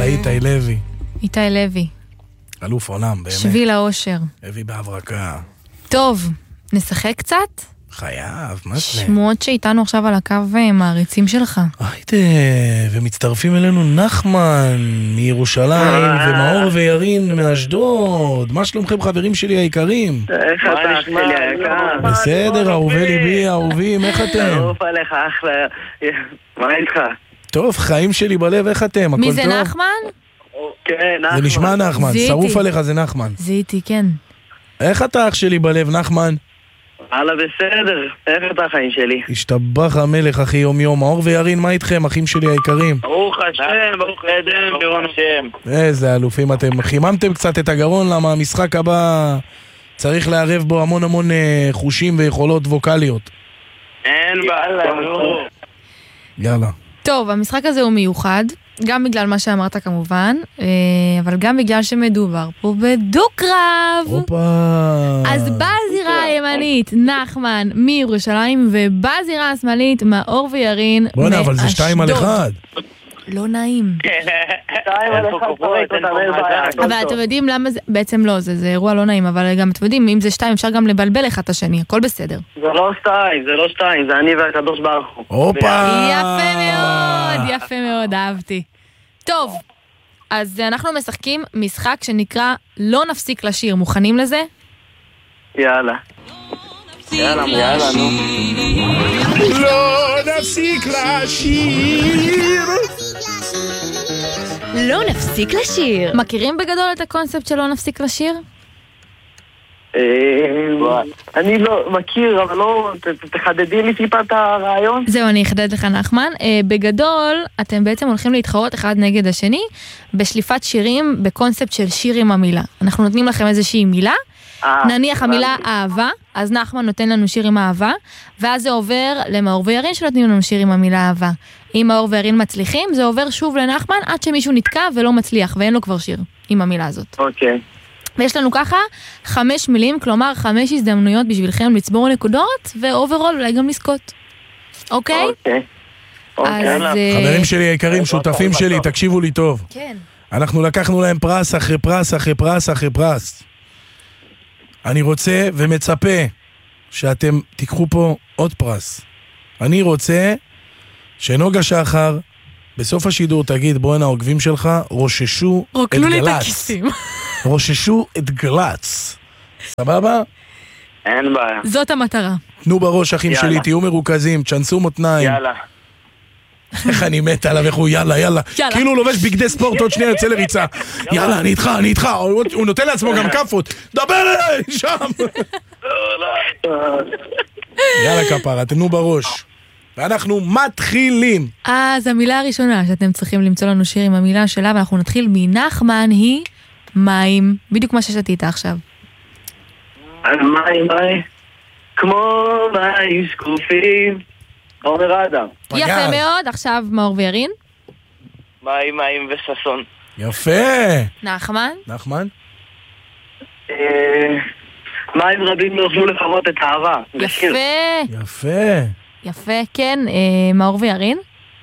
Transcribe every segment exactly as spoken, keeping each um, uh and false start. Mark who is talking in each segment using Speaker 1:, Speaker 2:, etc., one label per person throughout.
Speaker 1: איתי לוי.
Speaker 2: איתי לוי.
Speaker 1: אלוף עולם, באמת.
Speaker 2: שביל האושר.
Speaker 1: הביא בהברקה.
Speaker 2: טוב, נשחק קצת?
Speaker 1: חייב, מה זה?
Speaker 2: שמועות שאיתנו עכשיו על הקו מעריצים שלך.
Speaker 1: היידה, ומצטרפים אלינו נחמן מירושלים, ומאור וירין מאשדוד. מה שלומכם חברים שלי היקרים?
Speaker 3: איך אתה שלי היקר?
Speaker 1: בסדר, אהובי ליבי, אהובים, איך אתם?
Speaker 3: אהוב עליך, אחלה. מה איתך?
Speaker 1: טוב, חיים שלי בלב, איך אתם? הכל
Speaker 2: מי זה
Speaker 1: טוב?
Speaker 2: נחמן?
Speaker 3: כן, נחמן.
Speaker 1: זה נשמע נחמן,
Speaker 2: זיהיתי.
Speaker 1: שרוף עליך זה נחמן.
Speaker 2: זיהיתי, כן.
Speaker 1: איך אתה אח שלי בלב, נחמן?
Speaker 3: הלאה בסדר, איך אתה החיים שלי?
Speaker 1: השתבח המלך אחי יום יום. מאור וירין, מה איתכם אחים שלי היקרים?
Speaker 3: ברוך השם, ברוך אדם, ברוך השם.
Speaker 1: איזה אלופים אתם. חיממתם קצת את הגרון, למה המשחק הבא צריך לערב בו המון המון אה, חושים ויכולות ווקליות.
Speaker 3: אין בעלה, נו.
Speaker 1: יאללה.
Speaker 2: טוב, המשחק הזה הוא מיוחד, גם בגלל מה שאמרת כמובן, אבל גם בגלל שמדובר פה בדו-קרב.
Speaker 1: הופה.
Speaker 2: אז בזירה הימנית נחמן מירושלים, ובזירה השמאלית מאור וירין מאשדוד.
Speaker 1: בוא'נה, אבל זה שתיים על אחד.
Speaker 2: לא נעים.
Speaker 3: שתיים על אחד, פרק אותם, אין בעיה.
Speaker 2: אבל אתם יודעים למה זה, בעצם לא, זה, זה אירוע לא נעים, אבל גם אתם יודעים, אם זה שתיים אפשר גם לבלבל אחד את השני, הכל בסדר.
Speaker 3: זה לא שתיים, זה לא שתיים, זה אני והקדוש ברוך הוא.
Speaker 1: הופה.
Speaker 2: יפה מאוד, יפה מאוד, אהבתי. טוב, אז אנחנו משחקים משחק שנקרא לא נפסיק לשיר, מוכנים לזה?
Speaker 3: יאללה. יאללה, יאללה, נו.
Speaker 1: לא נפסיק לשיר.
Speaker 2: לא נפסיק לשיר. מכירים בגדול את הקונספט של לא נפסיק לשיר?
Speaker 3: אני לא מכיר, אבל לא, תחדדי לי טיפה את הרעיון.
Speaker 2: זהו, אני אחדד לך נחמן. בגדול, אתם בעצם הולכים להתחרות אחד נגד השני בשליפת שירים בקונספט של שיר עם המילה. אנחנו נותנים לכם איזושהי מילה, נניח המילה אהבה, אז נחמן נותן לנו שיר עם אהבה, ואז זה עובר למאור וירין שנותנים לנו שיר עם המילה אהבה. אם מאור וירין מצליחים, זה עובר שוב לנחמן עד שמישהו נתקע ולא מצליח, ואין לו כבר שיר עם המילה הזאת.
Speaker 3: אוקיי.
Speaker 2: ויש לנו ככה חמש מילים, כלומר חמש הזדמנויות בשבילכם לצבור נקודות, ואוברול אולי גם לזכות. אוקיי?
Speaker 3: אוקיי.
Speaker 2: אז...
Speaker 1: חברים שלי היקרים, שותפים שלי, תקשיבו לי טוב.
Speaker 2: כן.
Speaker 1: אנחנו לקחנו להם פרס אחרי פרס אחרי פרס אחרי פרס. אני רוצה ומצפה שאתם תיקחו פה עוד פרס. אני רוצה שנוגה שחר בסוף השידור תגיד, בואנה העוקבים שלך רוששו את
Speaker 2: רוקנו לי את
Speaker 1: גלץ.
Speaker 2: הכיסים.
Speaker 1: רוששו את גלץ. סבבה?
Speaker 3: אין בעיה.
Speaker 2: זאת המטרה.
Speaker 1: תנו בראש אחים
Speaker 3: יאללה.
Speaker 1: שלי, תהיו מרוכזים, תשנסו מותניים.
Speaker 3: יאללה.
Speaker 1: איך אני מת עליו, איך הוא יאללה, יאללה.
Speaker 2: יאללה.
Speaker 1: כאילו הוא לובש בגדי ספורט, עוד שנייה יוצא לריצה. יאללה, אני איתך, אני איתך. הוא הוא נותן לעצמו גם כפות. דבר אליי, שם. יאללה כפרה, תנו בראש. ואנחנו מתחילים.
Speaker 2: אז המילה הראשונה שאתם צריכים למצוא לנו שיר עם המילה שלה, ואנחנו נתחיל מנחמן, היא מים. בדיוק מה ששתית עכשיו.
Speaker 3: מים, מים. כמו מים שקופים. עומר אדם.
Speaker 2: יפה
Speaker 1: פגז.
Speaker 2: מאוד, עכשיו מאור וירין.
Speaker 3: מים, מים וששון.
Speaker 1: יפה.
Speaker 2: נחמן.
Speaker 1: נחמן?
Speaker 3: מים רבים לא יוכלו לפרות את האהבה. זה שיר.
Speaker 2: יפה.
Speaker 1: יפה.
Speaker 2: יפה, כן. אה, מאור וירין.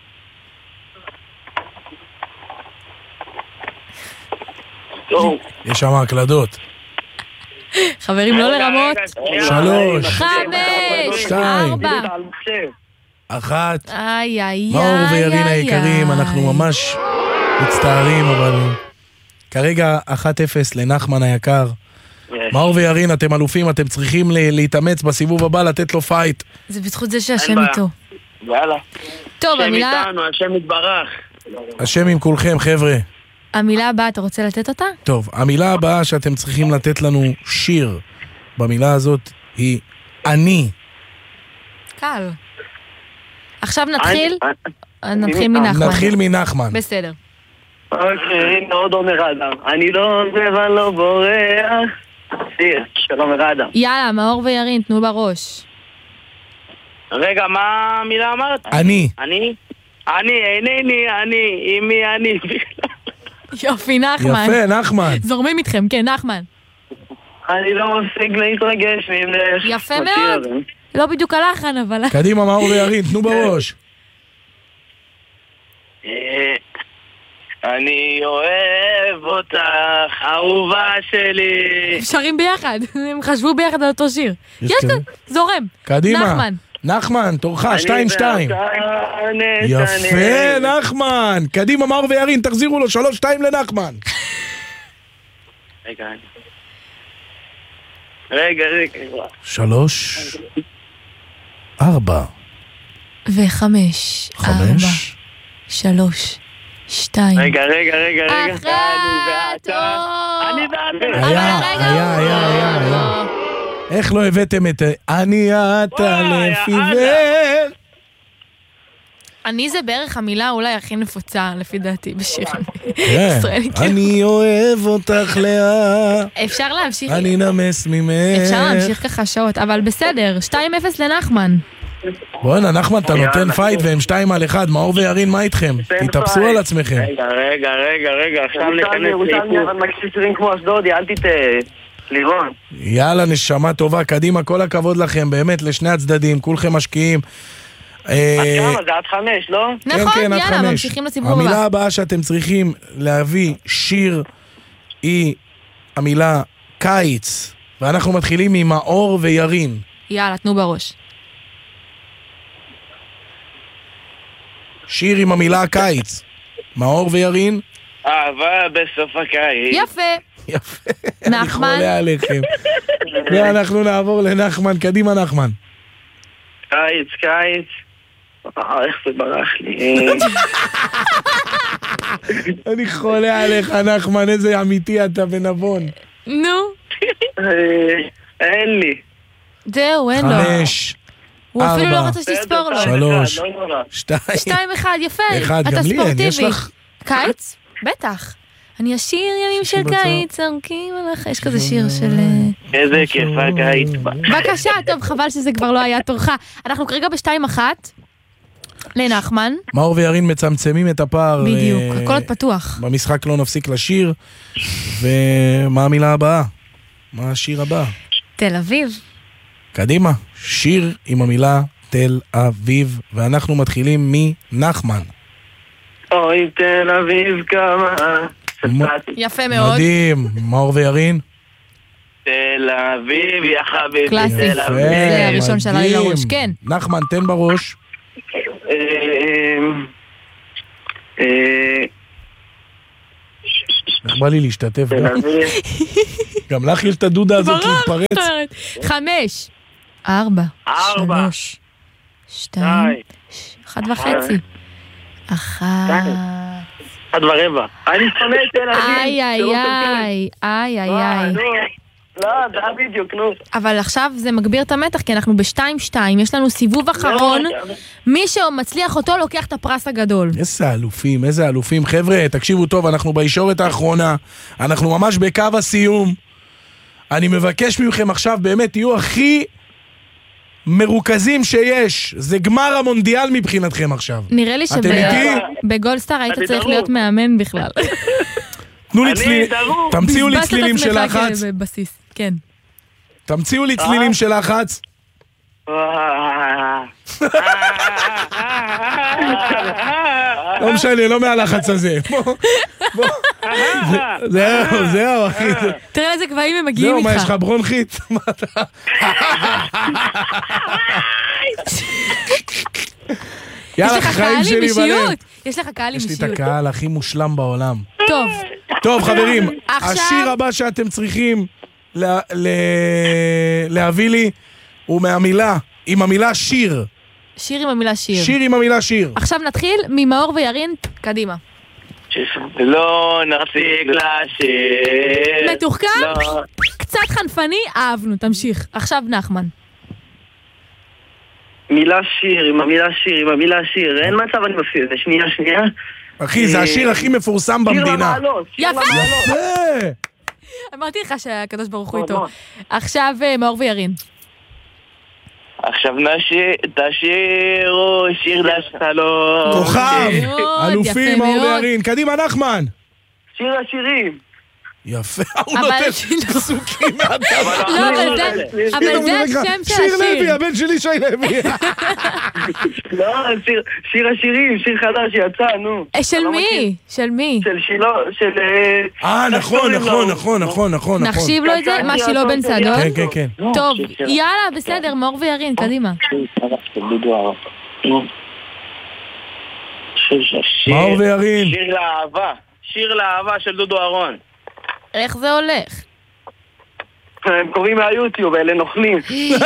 Speaker 3: טוב.
Speaker 1: יש שם הקלדות.
Speaker 2: חברים, לא לרמות.
Speaker 1: שלוש.
Speaker 2: חמש.
Speaker 1: שתיים.
Speaker 2: ארבע.
Speaker 1: אחת.
Speaker 2: איי, איי,
Speaker 1: מאור
Speaker 2: איי,
Speaker 1: וירין
Speaker 2: איי,
Speaker 1: היקרים,
Speaker 2: איי.
Speaker 1: אנחנו ממש מצטערים, אבל כרגע אחת אפס לנחמן היקר. מאור וירין, אתם אלופים, אתם צריכים ל- להתאמץ בסיבוב הבא, לתת לו פייט.
Speaker 2: זה בזכות זה שהשם
Speaker 3: אין בעיה.
Speaker 2: איתו.
Speaker 3: יאללה.
Speaker 2: טוב,
Speaker 3: השם
Speaker 2: המילה...
Speaker 3: איתנו, השם יתברך.
Speaker 1: השם עם כולכם, חבר'ה.
Speaker 2: המילה הבאה, אתה רוצה לתת אותה?
Speaker 1: טוב, המילה הבאה שאתם צריכים לתת לנו שיר במילה הזאת היא אני.
Speaker 2: קל. עכשיו נתחיל,
Speaker 3: אני-
Speaker 2: נתחיל מנחמן.
Speaker 1: נתחיל מנחמן.
Speaker 2: בסדר.
Speaker 3: אוקיי, הנה עוד עומר אדם. אני לא עוזב, אני לא בורח. שיר, של עומר אדם.
Speaker 2: יאללה, מאור וירין, תנו בראש.
Speaker 3: רגע, מה המילה אמרת?
Speaker 1: אני.
Speaker 3: אני? אני, אינני, אני, עם מי אני?
Speaker 2: יופי, נחמן.
Speaker 1: יפה, נחמן.
Speaker 2: זורמים איתכם, כן, נחמן.
Speaker 3: אני לא מפסיק להתרגש ממך.
Speaker 2: יפה
Speaker 3: השיר
Speaker 2: מאוד.
Speaker 3: הזה.
Speaker 2: לא בדיוק הלחן, אבל...
Speaker 1: קדימה, מאור וירין, תנו בראש.
Speaker 3: אה, אני אוהב אותך, אהובה שלי.
Speaker 2: שרים ביחד, הם חשבו ביחד על אותו שיר. יש כאן, זורם.
Speaker 1: קדימה.
Speaker 2: נחמן.
Speaker 1: נחמן, תורך, שתיים שתיים. יפה, נחמן. קדימה, מאור וירין, תחזירו לו, שלוש שתיים לנחמן.
Speaker 3: רגע, רגע, רגע.
Speaker 1: שלוש, ארבע.
Speaker 2: וחמש.
Speaker 1: חמש.
Speaker 2: ארבע. שלוש. שתיים.
Speaker 3: רגע, רגע, רגע, רגע.
Speaker 2: אחת.
Speaker 3: אני ואתה.
Speaker 1: היה, היה, היה, היה, היה. איך לא הבאתם את אני אתה לפי ור?
Speaker 2: אני זה בערך המילה אולי הכי נפוצה לפי דעתי בשיר ישראלי.
Speaker 1: אני אוהב אותך לאה,
Speaker 2: אפשר להמשיך,
Speaker 1: אני נמס ממך.
Speaker 2: אפשר להמשיך ככה שעות, אבל בסדר, שתיים אפס לנחמן.
Speaker 1: בוא'נה, נחמן, אתה נותן פייט והם שתיים על אחד. מאור וירין, מה איתכם? תתאפסו על עצמכם.
Speaker 3: רגע, רגע, רגע, רגע, עכשיו נכנס
Speaker 4: ירושלמי, אבל מקשיב שירים כמו אשדודי, אל תטעה, לירון.
Speaker 1: יאללה, נשמה טובה, קדימה, כל הכבוד לכם, באמת, לשני הצדדים, כולכם משקיעים.
Speaker 3: עד כמה? זה עד חמש, לא?
Speaker 2: נכון, יאללה, ממשיכים לסיבוב הבא.
Speaker 1: המילה הבאה שאתם צריכים להביא שיר היא המילה קיץ, ואנחנו מתחילים עם מאור וירין.
Speaker 2: יאללה, תנו בראש.
Speaker 1: שיר עם המילה קיץ. מאור וירין.
Speaker 3: אהבה בסוף הקיץ.
Speaker 2: יפה.
Speaker 1: יפה.
Speaker 2: נחמן.
Speaker 1: אני חולה עליכם. ואנחנו נעבור לנחמן. קדימה, נחמן.
Speaker 3: קיץ, קיץ. אה, איך זה ברח לי.
Speaker 1: אני חולה עליך, נחמן. איזה אמיתי אתה ונבון.
Speaker 2: נו.
Speaker 3: אין לי.
Speaker 2: זהו, אין לו.
Speaker 1: חמש.
Speaker 2: הוא אפילו לא
Speaker 1: ארבע,
Speaker 2: רוצה שתספור לו.
Speaker 1: שלוש, שתיים,
Speaker 2: שתיים אחד, יפה.
Speaker 1: אחד,
Speaker 2: אתה
Speaker 1: גם לי אין, יש
Speaker 2: ספורטיבי.
Speaker 1: לך...
Speaker 2: קיץ? בטח. אני אשיר ימים של
Speaker 1: בצד.
Speaker 2: קיץ, ארוכים עליך. יש כזה שיר של...
Speaker 3: איזה כיף הקיץ.
Speaker 2: בבקשה, טוב, חבל שזה כבר לא היה תורך. אנחנו כרגע בשתיים אחת. לנחמן.
Speaker 1: מאור וירין מצמצמים את הפער.
Speaker 2: בדיוק,
Speaker 1: אה,
Speaker 2: הכל עוד פתוח.
Speaker 1: במשחק לא נפסיק לשיר. ומה המילה הבאה? מה השיר הבא?
Speaker 2: תל אביב.
Speaker 1: קדימה, שיר עם המילה תל אביב, ואנחנו מתחילים מנחמן.
Speaker 3: אוי תל אביב כמה.
Speaker 2: יפה מאוד.
Speaker 1: מדהים, מאור וירין.
Speaker 3: תל אביב, יא חביבי.
Speaker 2: קלאסי.
Speaker 3: תל אביב.
Speaker 2: זה הראשון שעלה לי לראש, כן.
Speaker 1: נחמן, תן בראש. איך בא לי להשתתף גם? גם לך יש את הדודה הזאת להתפרץ.
Speaker 2: חמש. ארבע.
Speaker 3: ארבע.
Speaker 2: שלוש. שתיים. אחת וחצי. אחת.
Speaker 3: אחד ורבע. אני שונא את תל אביב.
Speaker 2: איי איי איי. איי איי איי.
Speaker 3: לא, זה היה בדיוק, נו.
Speaker 2: אבל עכשיו זה מגביר את המתח, כי אנחנו בשתיים שתיים, יש לנו סיבוב אחרון, מי שמצליח אותו לוקח את הפרס הגדול.
Speaker 1: איזה אלופים, איזה אלופים. חבר'ה, תקשיבו טוב, אנחנו בישורת האחרונה, אנחנו ממש בקו הסיום. אני מבקש מכם עכשיו, באמת, תהיו הכי מרוכזים שיש. זה גמר המונדיאל מבחינתכם עכשיו.
Speaker 2: נראה לי שבגולדסטאר היית צריך להיות מאמן בכלל.
Speaker 1: תנו לי צלילים, תמציאו לי צלילים של לחץ.
Speaker 2: בבסיס, כן.
Speaker 1: תמציאו לי צלילים של לחץ. לא משנה, לא מהלחץ הזה. זהו, זהו, אחי.
Speaker 2: תראה איזה גבהים הם מגיעים
Speaker 1: זהו,
Speaker 2: איתך.
Speaker 1: מה, יש לך ברונכית? מה אתה? יאללה, חיים שלי בלב.
Speaker 2: יש לך קהל עם
Speaker 1: יש לי
Speaker 2: אישיות.
Speaker 1: את הקהל הכי מושלם בעולם.
Speaker 2: טוב.
Speaker 1: טוב, חברים,
Speaker 2: עכשיו-
Speaker 1: השיר הבא שאתם צריכים לה- ל- להביא לי הוא מהמילה, עם המילה שיר.
Speaker 2: שיר עם המילה שיר.
Speaker 1: שיר עם המילה שיר.
Speaker 2: עכשיו נתחיל ממאור וירין, קדימה.
Speaker 3: לא נפסיק לשיר.
Speaker 2: מתוחכם?
Speaker 3: לא.
Speaker 2: קצת חנפני, אהבנו, תמשיך. עכשיו נחמן.
Speaker 3: מילה שיר, עם המילה שיר, עם המילה שיר. אין מצב אני מפסיד. שנייה, שנייה.
Speaker 1: אחי, זה השיר הכי מפורסם
Speaker 3: שיר
Speaker 1: במדינה.
Speaker 3: למעלות. שיר
Speaker 2: יפה.
Speaker 3: למעלות.
Speaker 1: יפה.
Speaker 2: אמרתי לך שהקדוש ברוך הוא
Speaker 3: מאוד
Speaker 2: איתו.
Speaker 3: מאוד.
Speaker 2: עכשיו אה, מאור וירין.
Speaker 3: עכשיו נשיר, תשירו שיר לשלום.
Speaker 1: כוכב,
Speaker 2: מאוד,
Speaker 1: אלופים,
Speaker 2: יפה
Speaker 1: מאור
Speaker 2: מאוד.
Speaker 1: וירין. קדימה, נחמן.
Speaker 3: שיר השירים.
Speaker 1: יפה, הוא נותן פסוקים מהדבר.
Speaker 2: לא, אבל זה השם של השיר.
Speaker 1: שיר לוי, הבן שלי שי לוי.
Speaker 3: לא, שיר השירים, שיר חדש שיצא, נו.
Speaker 2: של מי? של מי?
Speaker 3: של שילו, של...
Speaker 1: אה, נכון, נכון, נכון, נכון, נכון.
Speaker 2: נחשיב לו את זה? מה, שילה בן צדון?
Speaker 1: כן, כן, כן.
Speaker 2: טוב, יאללה, בסדר, מאור וירין, קדימה.
Speaker 1: מאור וירין.
Speaker 3: שיר לאהבה. שיר לאהבה של דודו אהרון.
Speaker 2: איך זה הולך?
Speaker 3: הם קוראים מהיוטיוב, אלה נוכלים.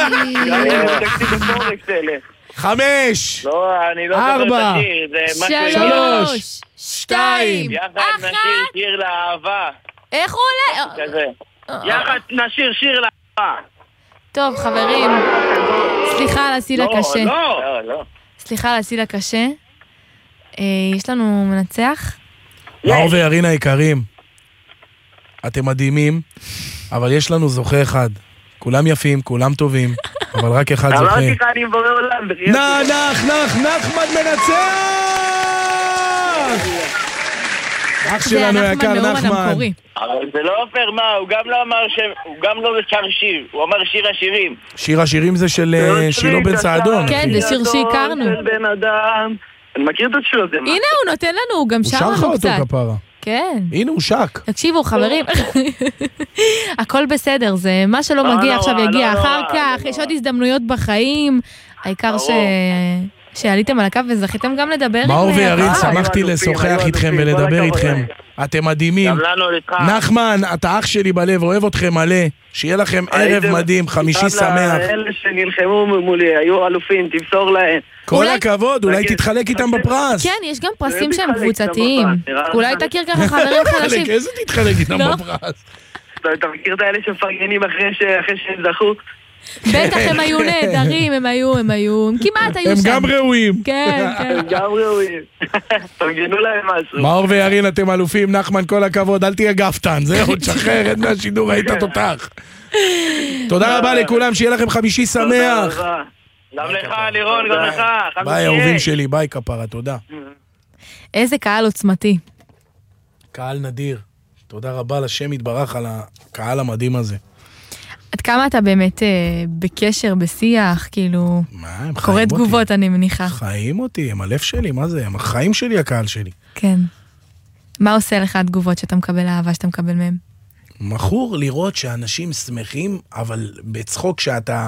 Speaker 1: חמש,
Speaker 3: לא, אני לא
Speaker 1: ארבע,
Speaker 2: שלוש, שתיים,
Speaker 3: יחד נשיר שיר לאהבה.
Speaker 2: איך הוא עולה?
Speaker 3: כזה. יחד נשיר שיר לאהבה.
Speaker 2: טוב, חברים, סליחה על הסיל הקשה.
Speaker 3: לא, לא, לא.
Speaker 2: סליחה על הסיל הקשה. יש לנו מנצח?
Speaker 1: מאור וירין היקרים, אתם מדהימים, אבל יש לנו זוכה אחד. כולם יפים, כולם טובים, אבל רק אחד זוכה.
Speaker 3: אמרתי לך, אני מבורר עולם.
Speaker 1: נח, נח, נח, נחמן מנצח! אח שלנו יקר, נחמן.
Speaker 3: אבל זה לא עופר, מה, הוא גם לא אמר ש... הוא גם לא שר שיר, הוא אמר שיר השירים.
Speaker 1: שיר השירים זה של שילה בן צעדון.
Speaker 2: כן, זה שיר שהכרנו.
Speaker 3: בן אדם. אני מכיר את השיר הזה.
Speaker 2: הנה הוא נותן לנו, הוא גם שר לנו קצת.
Speaker 1: הוא שר לך אותו כפרה.
Speaker 2: כן.
Speaker 1: הנה הוא שק.
Speaker 2: תקשיבו חברים, הכל בסדר, זה מה שלא מגיע עכשיו יגיע אחר כך, יש עוד הזדמנויות בחיים, העיקר שעליתם על הקו וזכיתם גם לדבר.
Speaker 1: מאור וירין, שמחתי לשוחח איתכם ולדבר איתכם, אתם מדהימים. נחמן, אתה אח שלי בלב, אוהב אתכם מלא, שיהיה לכם ערב מדהים, חמישי שמח.
Speaker 3: אלה שנלחמו מולי, היו אלופים, תמסור להם.
Speaker 1: כל הכבוד, אולי תתחלק איתם בפרס.
Speaker 2: כן, יש גם פרסים שהם קבוצתיים. אולי תכיר ככה חברים חלשים.
Speaker 1: איזה תתחלק איתם בפרס?
Speaker 3: אתה מכיר את האלה שמפרגנים אחרי שהם זכו?
Speaker 2: בטח הם היו נהדרים, הם היו, הם היו, הם כמעט היו שם.
Speaker 1: הם גם ראויים.
Speaker 2: כן, כן.
Speaker 3: הם גם ראויים. תרגנו להם משהו.
Speaker 1: מאור וירין, אתם אלופים, נחמן, כל הכבוד, אל תהיה גפתן, זהו, תשחרר, עד מהשידור, היית תותח. תודה רבה לכולם, שיהיה לכם חמישי שמח.
Speaker 3: גם לך, לירון, גם לך.
Speaker 1: ביי, אהובים שלי, ביי כפרה, תודה.
Speaker 2: איזה קהל עוצמתי.
Speaker 1: קהל נדיר. תודה רבה לשם יתברך על הקהל המדהים הזה.
Speaker 2: עד כמה אתה באמת אה, בקשר, בשיח, כאילו, קורא תגובות, אני מניחה.
Speaker 1: חיים אותי, הם הלב שלי, מה זה? הם החיים שלי, הקהל שלי.
Speaker 2: כן. מה עושה לך התגובות שאתה מקבל, האהבה שאתה מקבל מהם?
Speaker 1: מכור לראות שאנשים שמחים, אבל בצחוק שאתה...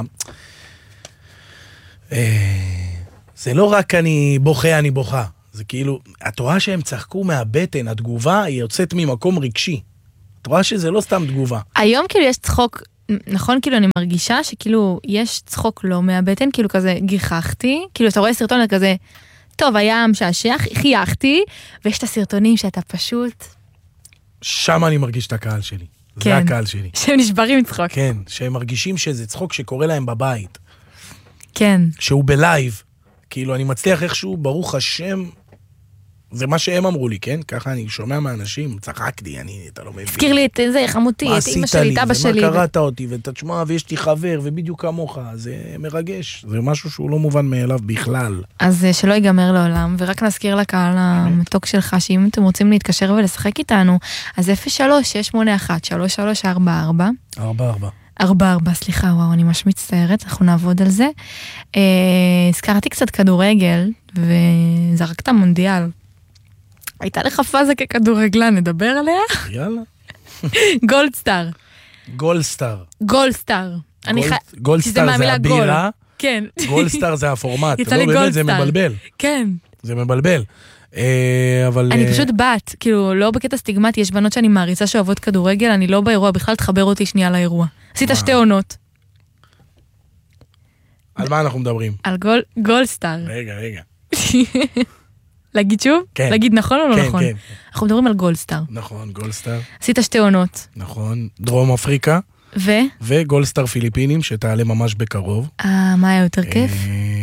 Speaker 1: זה לא רק אני בוכה, אני בוכה. זה כאילו, את רואה שהם צחקו מהבטן, התגובה היא יוצאת ממקום רגשי. את רואה שזה לא סתם תגובה.
Speaker 2: היום כאילו יש צחוק, נכון, כאילו אני מרגישה שכאילו יש צחוק לא מהבטן, כאילו כזה גיחכתי, כאילו אתה רואה סרטון כזה, טוב, היה משעשע, חייכתי, ויש את הסרטונים שאתה פשוט...
Speaker 1: שם אני מרגיש את הקהל שלי. כן. זה הקהל שלי.
Speaker 2: שהם נשברים מצחוק.
Speaker 1: כן, שהם מרגישים שזה צחוק שקורה להם בבית.
Speaker 2: כן.
Speaker 1: שהוא בלייב. כאילו, אני מצליח איכשהו, ברוך השם, זה מה שהם אמרו לי, כן? ככה אני שומע מאנשים, צחקתי, אני, אתה לא מבין.
Speaker 2: תזכיר לי את זה, חמותי, את אמא שלי, את אבא שלי.
Speaker 1: ומה קראת אותי, ואתה תשמע, ויש לי חבר, ובדיוק כמוך, זה מרגש. זה משהו שהוא לא מובן מאליו בכלל.
Speaker 2: אז שלא ייגמר לעולם, ורק נזכיר לקהל המתוק שלך, שאם אתם רוצים להתקשר ולשחק איתנו, אז אפס שלוש שש שמונה אחת שלוש שלוש ארבע ארבע.
Speaker 1: ארבע ארבע.
Speaker 2: ארבע ארבע, סליחה, וואו, אני ממש מצטערת, אנחנו נעבוד על זה. הזכרתי קצת כדורגל, וזרקת מונדיאל. הייתה לך פאזה ככדורגלן, נדבר עליה?
Speaker 1: יאללה.
Speaker 2: גולדסטאר.
Speaker 1: גולדסטאר.
Speaker 2: גולדסטאר.
Speaker 1: גולדסטאר זה הבירה.
Speaker 2: כן.
Speaker 1: גולדסטאר זה הפורמט.
Speaker 2: יצא לי גולדסטאר.
Speaker 1: זה מבלבל.
Speaker 2: כן.
Speaker 1: זה מבלבל. אבל...
Speaker 2: אני פשוט בת, כאילו, לא בקטע סטיגמטי, יש בנות שאני מעריצה שאוהבות כדורגל, אני לא באירוע, בכלל תחבר אותי שנייה לאירוע. עשית שתי עונות.
Speaker 1: על מה אנחנו מדברים?
Speaker 2: על גולדסטאר.
Speaker 1: רגע, רגע.
Speaker 2: להגיד שוב?
Speaker 1: כן.
Speaker 2: להגיד נכון או לא
Speaker 1: כן,
Speaker 2: נכון?
Speaker 1: כן.
Speaker 2: אנחנו מדברים על גולדסטאר.
Speaker 1: נכון, גולדסטאר.
Speaker 2: עשית שתי עונות.
Speaker 1: נכון, דרום אפריקה.
Speaker 2: ו?
Speaker 1: וגולדסטאר פיליפינים, שתעלה ממש בקרוב.
Speaker 2: אה, מה היה יותר כיף?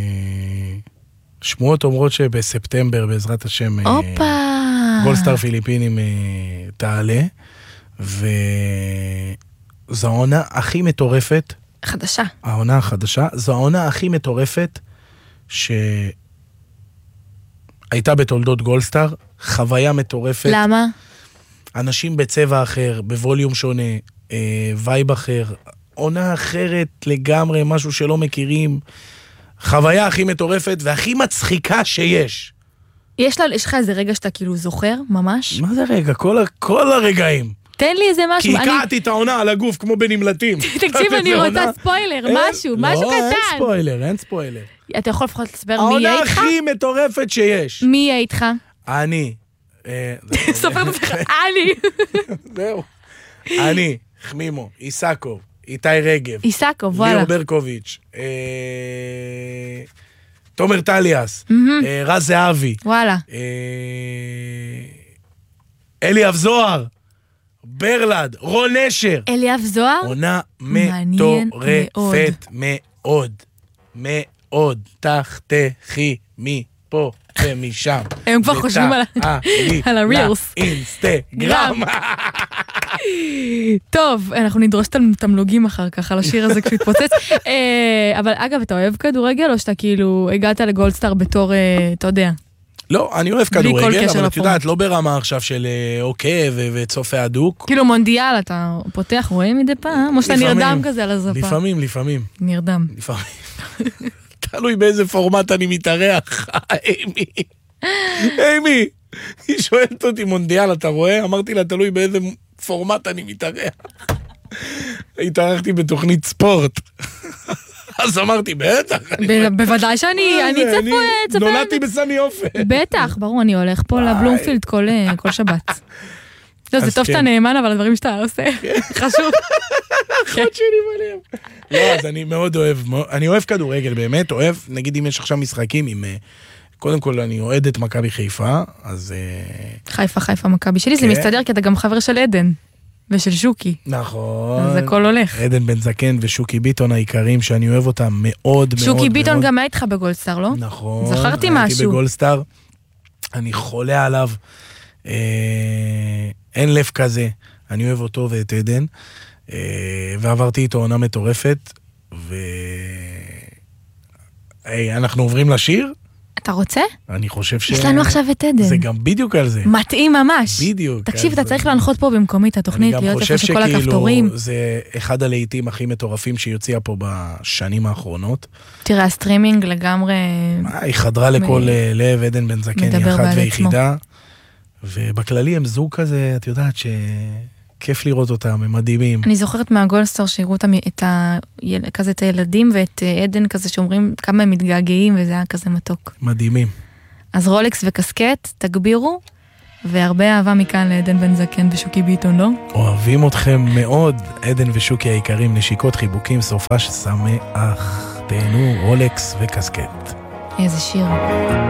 Speaker 1: שמועות אומרות שבספטמבר, בעזרת השם,
Speaker 2: אופה.
Speaker 1: גולדסטאר פיליפינים תעלה, וזו העונה הכי מטורפת.
Speaker 2: חדשה.
Speaker 1: העונה החדשה, זו העונה הכי מטורפת שהייתה בתולדות גולדסטאר, חוויה מטורפת.
Speaker 2: למה?
Speaker 1: אנשים בצבע אחר, בווליום שונה, אה, וייב אחר, עונה אחרת לגמרי, משהו שלא מכירים, חוויה הכי מטורפת והכי מצחיקה שיש.
Speaker 2: יש, לה, יש לך איזה רגע שאתה כאילו זוכר, ממש?
Speaker 1: מה זה רגע? כל, כל הרגעים.
Speaker 2: תן לי איזה משהו.
Speaker 1: כי הקעתי את העונה על הגוף כמו בנמלטים.
Speaker 2: תקשיב, אני רוצה ספוילר, משהו, משהו קטן.
Speaker 1: לא, אין ספוילר, אין ספוילר.
Speaker 2: אתה יכול לפחות לספר מי יהיה איתך?
Speaker 1: העונה הכי מטורפת שיש.
Speaker 2: מי יהיה איתך?
Speaker 1: אני.
Speaker 2: סופר אותך, אני.
Speaker 1: זהו. אני, חמימו, איסקוב, איתי רגב.
Speaker 2: איסקוב, וואלה.
Speaker 1: ליאור ברקוביץ', תומר טליאס, רז זהבי.
Speaker 2: וואלה.
Speaker 1: אליאב זוהר. ברלד, רון נשר.
Speaker 2: אליאב זוהר?
Speaker 1: עונה מטורפת מאוד. מאוד. תחתכי מפה ומשם.
Speaker 2: הם כבר חושבים על הרילס.
Speaker 1: אינסטגרם.
Speaker 2: טוב, אנחנו נדרוש תמלוגים אחר כך על השיר הזה כשהוא יתפוצץ. אבל אגב, אתה אוהב כדורגל או שאתה כאילו הגעת לגולדסטאר בתור, אתה יודע?
Speaker 1: לא, אני אוהב כדורגל, אבל את יודעת, לא ברמה עכשיו של עוקב וצופה הדוק.
Speaker 2: כאילו מונדיאל, אתה פותח, רואה מדי פעם? או שאתה נרדם כזה על הזפה?
Speaker 1: לפעמים, לפעמים.
Speaker 2: נרדם.
Speaker 1: לפעמים. תלוי באיזה פורמט אני מתארח. אימי. אימי. היא שואלת אותי מונדיאל, אתה רואה? אמרתי לה, תלוי באיזה פורמט אני מתארח. התארחתי בתוכנית ספורט. אז אמרתי, בטח.
Speaker 2: בוודאי שאני צפה.
Speaker 1: נולדתי בסמי אופן.
Speaker 2: בטח, ברור, אני הולך פה לבלומפילד כל שבת. זה טוב שאתה נאמן, אבל הדברים שאתה עושה, חשוב.
Speaker 1: אחות שלי בלב. לא, אז אני מאוד אוהב, אני אוהב כדורגל, באמת, אוהב, נגיד אם יש עכשיו משחקים עם, קודם כל אני אוהד את מכבי חיפה, אז...
Speaker 2: חיפה, חיפה, מכבי שלי, זה מסתדר, כי אתה גם חבר של עדן. ושל שוקי.
Speaker 1: נכון.
Speaker 2: אז הכל הולך.
Speaker 1: עדן בן זקן ושוקי ביטון העיקרים, שאני אוהב אותם מאוד מאוד.
Speaker 2: שוקי ביטון גם היה איתך בגולדסטאר, לא?
Speaker 1: נכון.
Speaker 2: זכרתי משהו.
Speaker 1: הייתי בגולדסטאר. אני חולה עליו. אין לב כזה. אני אוהב אותו ואת עדן. ועברתי איתו עונה מטורפת. ואנחנו עוברים לשיר.
Speaker 2: אתה רוצה?
Speaker 1: אני חושב ש...
Speaker 2: יש לנו עכשיו את עדן.
Speaker 1: זה גם בדיוק על זה.
Speaker 2: מתאים ממש.
Speaker 1: בדיוק.
Speaker 2: תקשיב, אתה צריך להנחות פה במקומי את התוכנית, להיות איפה שכל הכפתורים.
Speaker 1: אני גם חושב שכאילו זה אחד הלהיטים הכי מטורפים שיוציאה פה בשנים האחרונות.
Speaker 2: תראה, הסטרימינג לגמרי...
Speaker 1: היא חדרה לכל לב, עדן בן זקן, היא אחת ויחידה. ובכללי הם זוג כזה, את יודעת ש... כיף לראות אותם, הם מדהימים.
Speaker 2: אני זוכרת מהגולדסטאר שהראו אותם את ה... כזה את הילדים ואת עדן כזה שאומרים כמה הם מתגעגעים וזה היה כזה מתוק.
Speaker 1: מדהימים.
Speaker 2: אז רולקס וקסקט, תגבירו, והרבה אהבה מכאן לעדן בן זקן ושוקי ביטון, לא?
Speaker 1: אוהבים אתכם מאוד, עדן ושוקי היקרים, נשיקות, חיבוקים, סופה ששמח, תהנו, רולקס וקסקט.
Speaker 2: איזה שיר.